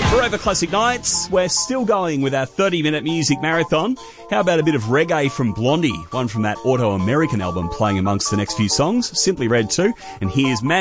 Forever Classic Nights. We're still going with our 30-minute music marathon. How about a bit of reggae from Blondie, one from that Auto American album playing amongst the next few songs, Simply Red too. And here's Man